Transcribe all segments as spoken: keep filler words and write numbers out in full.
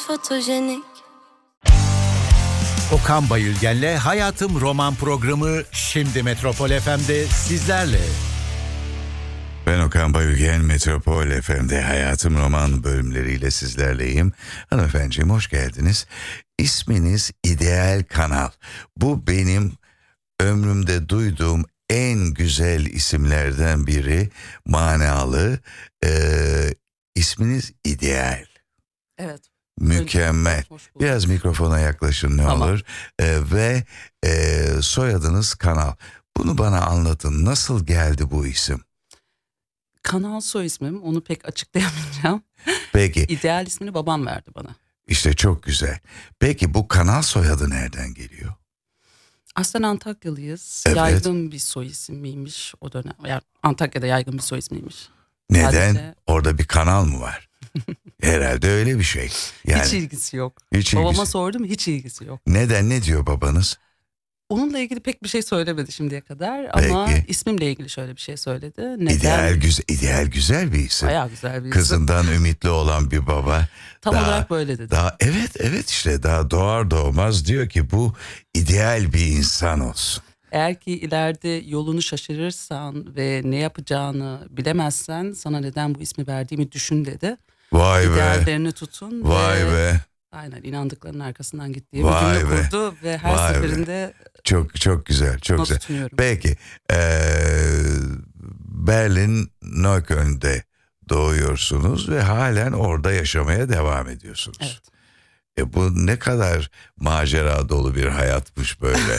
fotojenik. Okan Bayülgen'le Hayatım Roman programı şimdi Metropol F M'de sizlerle. Ben Okan Bayülgen, Metropol F M'de Hayatım Roman bölümleriyle sizlerleyim. Hanımefendiciğim hoş geldiniz. İsminiz İdeal Kanal. Bu benim ömrümde duyduğum en güzel isimlerden biri. Manalı. Ee, isminiz İdeal. Evet. Mükemmel. Biraz mikrofona yaklaşın ne Tamam. olur. Ee, ve e, soyadınız Kanal. Bunu bana anlatın. Nasıl geldi bu isim? Kanal soy ismim, onu pek açıklayamayacağım. Peki. İdeal ismini babam verdi bana. İşte çok güzel. Peki bu Kanal soyadı nereden geliyor? Aslen Antakyalıyız. Evet. Yaygın bir soy ismiymiş o dönem. Yani Antakya'da yaygın bir soy ismiymiş. Neden? Sadece- Orada bir kanal mı var? Herhalde öyle bir şey. Yani Hiç ilgisi yok. hiç Babama ilgisi- sordum, hiç ilgisi yok. Neden? Ne diyor babanız? Onunla ilgili pek bir şey söylemedi şimdiye kadar ama Peki. ismimle ilgili şöyle bir şey söyledi. Neden? İdeal güzel, ideal güzel bir isim. Bayağı güzel bir isim. Kızından ümitli olan bir baba. Tam daha- olarak böyle dedi. Daha evet evet işte daha doğar doğmaz diyor ki bu ideal bir insan olsun. Eğer ki ileride yolunu şaşırırsan ve ne yapacağını bilemezsen sana neden bu ismi verdiğimi düşün dedi. Vay be. İdeallerini tutun Vay ve be. aynen inandıklarının arkasından git diye Vay bir cümle be. kurdu ve her Vay be. seferinde Çok çok güzel, çok not güzel. tutunuyorum. Peki, eee, Berlin Neukölln'de doğuyorsunuz ve halen orada yaşamaya devam ediyorsunuz. Evet. E bu ne kadar macera dolu bir hayatmış böyle.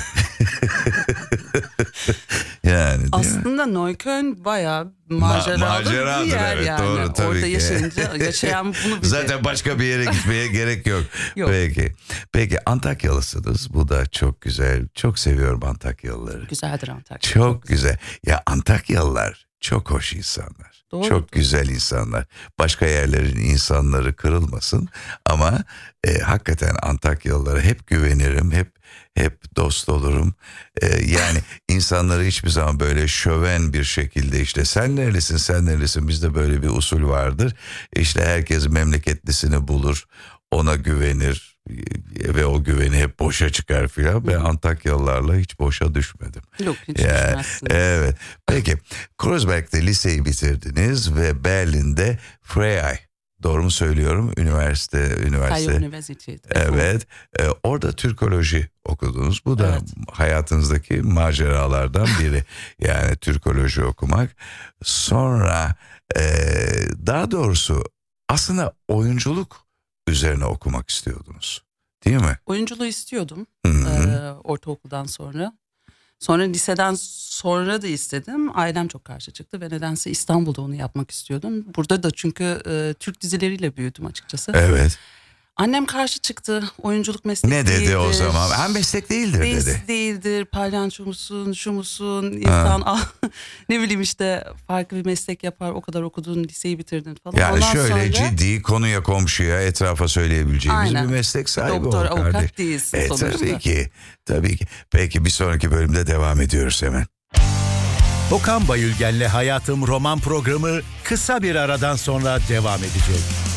Yani değil mi? Aslında Neukölln bayağı maceralı maceradır, bir yer evet, yani. doğru, tabii Orada ki. yaşayınca yaşayan bunu bilir. Zaten başka bir yere gitmeye gerek yok. Yok. Peki. Peki Antakyalısınız. Bu da çok güzel. Çok seviyorum Antakyalıları. Güzeldir Antakya. Çok güzel. Ya Antakyalılar çok hoş insanlar. Doğrudur. Çok güzel insanlar. Başka yerlerin insanları kırılmasın ama e, hakikaten Antakyalılara hep güvenirim. Hep hep dost olurum. E, yani insanları hiçbir zaman böyle şöven bir şekilde işte sen nerelisin sen nerelisin bizde böyle bir usul vardır. İşte herkes memleketlisini bulur. Ona güvenir e, ve o güveni hep boşa çıkar filan. Ben Antakyalılarla hiç boşa düşmedim. Yok hiç Ya, düşmezsin. evet. Peki. Kreuzberg'de liseyi bitirdiniz ve Berlin'de Freie, doğru mu söylüyorum? Üniversite, Kayo üniversite. Üniversitesi. Evet. E, orada Türkoloji okudunuz. Bu da Evet. hayatınızdaki maceralardan biri. Yani Türkoloji okumak. Sonra e, daha doğrusu aslında oyunculuk üzerine okumak istiyordunuz. Değil mi? Oyunculuğu istiyordum Hı hı. e, ortaokuldan sonra. Sonra liseden sonra da istedim. Ailem çok karşı çıktı ve nedense İstanbul'da onu yapmak istiyordum. Burada da çünkü e, Türk dizileriyle büyüdüm açıkçası. Evet. Annem karşı çıktı. Oyunculuk mesleği Ne dedi değildir. o zaman? Hem meslek değildir Değil- dedi. Değildir. Palyaço musun, şu musun? İnsan ah, ne bileyim işte farklı bir meslek yapar. O kadar okudun, liseyi bitirdin falan. Yani Ondan şöyle sonra ciddi konuya komşuya etrafa söyleyebileceğimiz Aynen. bir meslek sahibi doktor, ol kardeş. avukat değilsin E, sonuçta. tabii ki. Tabii ki. Peki bir sonraki bölümde devam ediyoruz hemen. Okan Bayülgen'le Hayatım Roman programı kısa bir aradan sonra devam edecek.